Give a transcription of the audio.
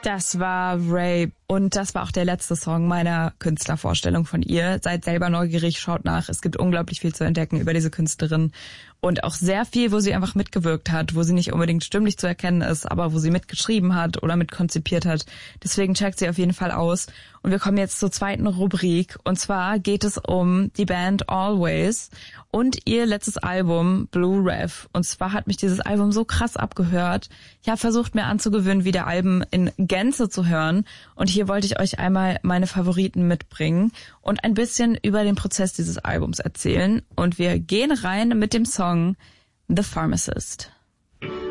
Das war Rape und das war auch der letzte Song meiner Künstlervorstellung von ihr. Seid selber neugierig, schaut nach. Es gibt unglaublich viel zu entdecken über diese Künstlerin und auch sehr viel, wo sie einfach mitgewirkt hat, wo sie nicht unbedingt stimmlich zu erkennen ist, aber wo sie mitgeschrieben hat oder mitkonzipiert hat. Deswegen checkt sie auf jeden Fall aus. Und wir kommen jetzt zur zweiten Rubrik und zwar geht es um die Band Always und ihr letztes Album Blue Rev. Und zwar hat mich dieses Album so krass abgehört. Ich habe versucht, mir anzugewöhnen, wieder Alben in Gänze zu hören. Und hier wollte ich euch einmal meine Favoriten mitbringen und ein bisschen über den Prozess dieses Albums erzählen. Und wir gehen rein mit dem Song The Pharmacist.